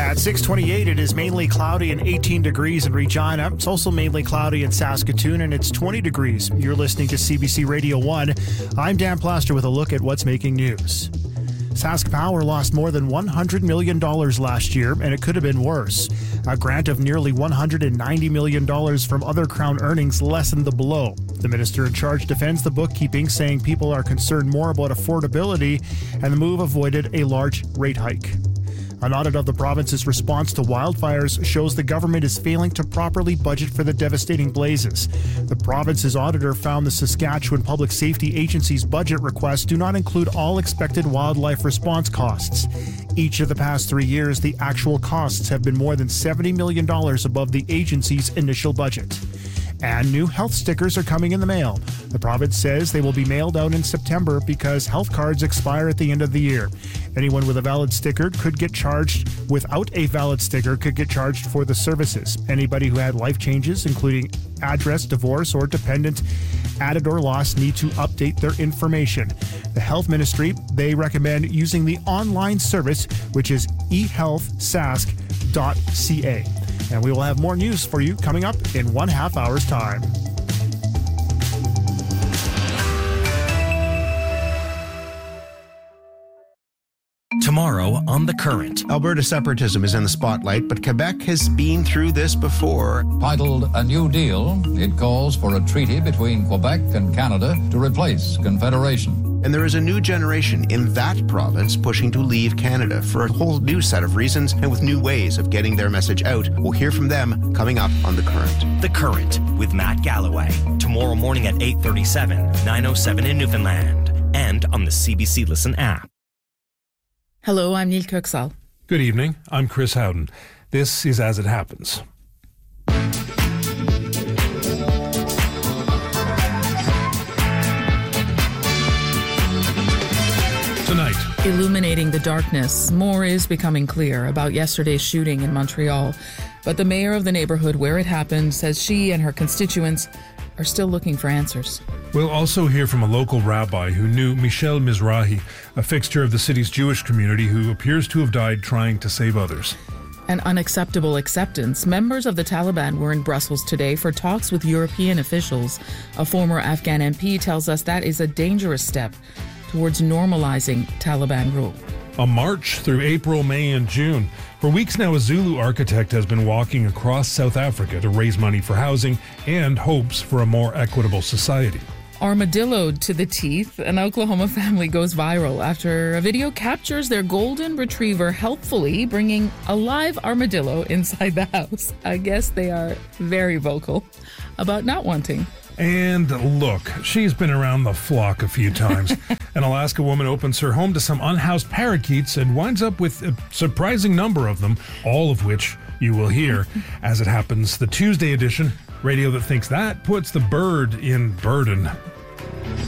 At 6:28, it is mainly cloudy and 18 degrees in Regina. It's also mainly cloudy in Saskatoon, and it's 20 degrees. You're listening to CBC Radio 1. I'm Dan Plaster with a look at what's making news. Sask Power lost more than $100 million last year, and it could have been worse. A grant of nearly $190 million from other Crown earnings lessened the blow. The minister in charge defends the bookkeeping, saying people are concerned more about affordability, and the move avoided a large rate hike. An audit of the province's response to wildfires shows the government is failing to properly budget for the devastating blazes. The province's auditor found the Saskatchewan Public Safety Agency's budget requests do not include all expected wildlife response costs. Each of the past 3 years, the actual costs have been more than $70 million above the agency's initial budget. And new health stickers are coming in the mail. The province says they will be mailed out in September because health cards expire at the end of the year. Anyone with a valid sticker could get charged. Without a valid sticker could get charged for the services. Anybody who had life changes, including address, divorce, or dependent added or lost, need to update their information. The Health Ministry, they recommend using the online service, which is ehealthsask.ca. And we will have more news for you coming up in 1.5 hours' time. Tomorrow on The Current. Alberta separatism is in the spotlight, but Quebec has been through this before. Titled A New Deal, it calls for a treaty between Quebec and Canada to replace Confederation. And there is a new generation in that province pushing to leave Canada for a whole new set of reasons and with new ways of getting their message out. We'll hear from them coming up on The Current. The Current with Matt Galloway. Tomorrow morning at 8:37, 9:07 in Newfoundland. And on the CBC Listen app. Hello, I'm Neil Kirksall. Good evening. I'm Chris Howden. This is As It Happens. Tonight. Illuminating the darkness, more is becoming clear about yesterday's shooting in Montreal. But the mayor of the neighborhood where it happened says she and her constituents are still looking for answers. We'll also hear from a local rabbi who knew Michel Mizrahi, a fixture of the city's Jewish community who appears to have died trying to save others. An unacceptable acceptance. Members of the Taliban were in Brussels today for talks with European officials. A former Afghan MP tells us that is a dangerous step towards normalizing Taliban rule. A march through April, May, and June. For weeks now, a Zulu architect has been walking across South Africa to raise money for housing and hopes for a more equitable society. Armadilloed to the teeth, an Oklahoma family goes viral after a video captures their golden retriever helpfully bringing a live armadillo inside the house. I guess they are very vocal about not wanting. And look, she's been around the flock a few times. An Alaska woman opens her home to some unhoused parakeets and winds up with a surprising number of them, all of which you will hear As It Happens, the Tuesday edition. Radio that thinks that puts the bird in burden.